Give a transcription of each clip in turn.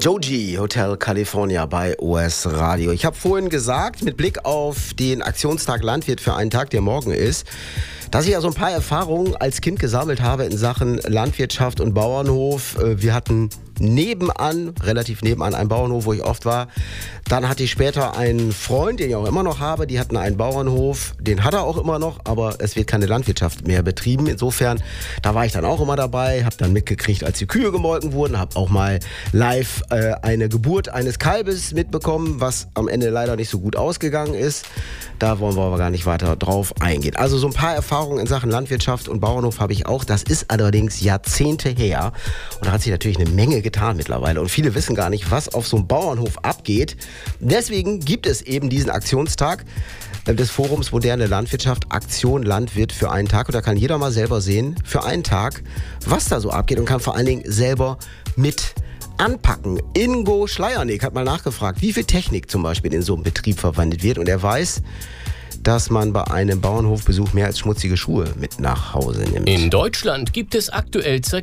Joji, Hotel California bei OS Radio. Ich habe vorhin gesagt, mit Blick auf den Aktionstag Landwirt für einen Tag, der morgen ist, dass ich ja so ein paar Erfahrungen als Kind gesammelt habe in Sachen Landwirtschaft und Bauernhof. Wir hatten relativ nebenan einen Bauernhof, wo ich oft war. Dann hatte ich später einen Freund, den ich auch immer noch habe. Die hatten einen Bauernhof, den hat er auch immer noch, aber es wird keine Landwirtschaft mehr betrieben. Insofern, da war ich dann auch immer dabei, habe dann mitgekriegt, als die Kühe gemolken wurden, habe auch mal live eine Geburt eines Kalbes mitbekommen, was am Ende leider nicht so gut ausgegangen ist. Da wollen wir aber gar nicht weiter drauf eingehen. Also so ein paar Erfahrungen in Sachen Landwirtschaft und Bauernhof habe ich auch. Das ist allerdings Jahrzehnte her und da hat sich natürlich eine Menge getan mittlerweile. Und viele wissen gar nicht, was auf so einem Bauernhof abgeht. Deswegen gibt es eben diesen Aktionstag des Forums Moderne Landwirtschaft, Aktion Landwirt für einen Tag. Und da kann jeder mal selber sehen, für einen Tag, was da so abgeht und kann vor allen Dingen selber mit anpacken. Ingo Schleiernick hat mal nachgefragt, wie viel Technik zum Beispiel in so einem Betrieb verwendet wird. Und er weiß, dass man bei einem Bauernhofbesuch mehr als schmutzige Schuhe mit nach Hause nimmt. In Deutschland gibt es aktuell ca.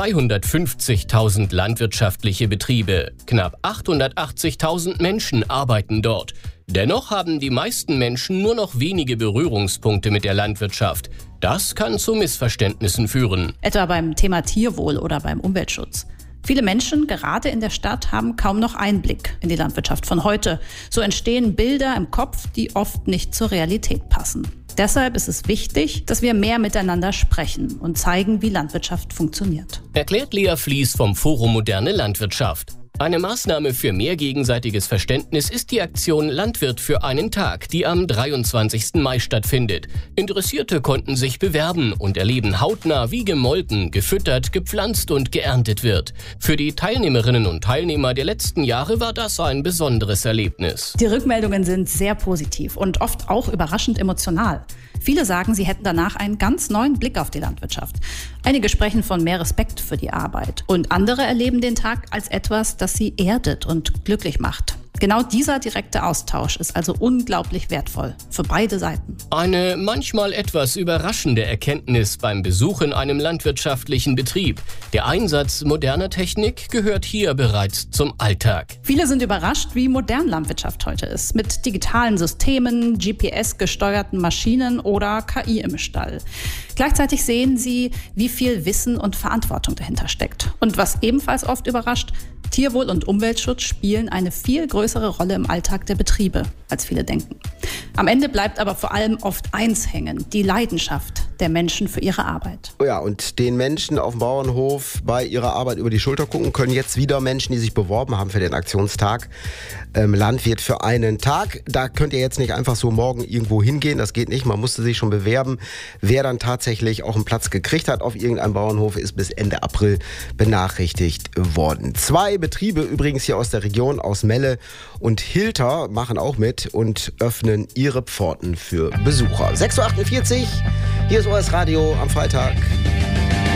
250.000 landwirtschaftliche Betriebe. Knapp 880.000 Menschen arbeiten dort. Dennoch haben die meisten Menschen nur noch wenige Berührungspunkte mit der Landwirtschaft. Das kann zu Missverständnissen führen. Etwa beim Thema Tierwohl oder beim Umweltschutz. Viele Menschen, gerade in der Stadt, haben kaum noch Einblick in die Landwirtschaft von heute. So entstehen Bilder im Kopf, die oft nicht zur Realität passen. Deshalb ist es wichtig, dass wir mehr miteinander sprechen und zeigen, wie Landwirtschaft funktioniert. Erklärt Lea Flies vom Forum Moderne Landwirtschaft. Eine Maßnahme für mehr gegenseitiges Verständnis ist die Aktion Landwirt für einen Tag, die am 23. Mai stattfindet. Interessierte konnten sich bewerben und erleben hautnah, wie gemolken, gefüttert, gepflanzt und geerntet wird. Für die Teilnehmerinnen und Teilnehmer der letzten Jahre war das ein besonderes Erlebnis. Die Rückmeldungen sind sehr positiv und oft auch überraschend emotional. Viele sagen, sie hätten danach einen ganz neuen Blick auf die Landwirtschaft. Einige sprechen von mehr Respekt für die Arbeit. Und andere erleben den Tag als etwas, das sie erdet und glücklich macht. Genau dieser direkte Austausch ist also unglaublich wertvoll für beide Seiten. Eine manchmal etwas überraschende Erkenntnis beim Besuch in einem landwirtschaftlichen Betrieb. Der Einsatz moderner Technik gehört hier bereits zum Alltag. Viele sind überrascht, wie modern Landwirtschaft heute ist. Mit digitalen Systemen, GPS-gesteuerten Maschinen oder KI im Stall. Gleichzeitig sehen sie, wie viel Wissen und Verantwortung dahinter steckt. Und was ebenfalls oft überrascht, Tierwohl und Umweltschutz spielen eine viel größere Rolle im Alltag der Betriebe, als viele denken. Am Ende bleibt aber vor allem oft eins hängen, die Leidenschaft der Menschen für ihre Arbeit. Ja, und den Menschen auf dem Bauernhof bei ihrer Arbeit über die Schulter gucken können jetzt wieder Menschen, die sich beworben haben für den Aktionstag Landwirt für einen Tag. Da könnt ihr jetzt nicht einfach so morgen irgendwo hingehen, das geht nicht, man musste sich schon bewerben. Wer dann tatsächlich auch einen Platz gekriegt hat auf irgendeinem Bauernhof, ist bis Ende April benachrichtigt worden. 2 Betriebe übrigens hier aus der Region, aus Melle und Hilter, machen auch mit und öffnen ihre Pforten für Besucher. 6.48 Uhr, hier ist OS Radio am Freitag.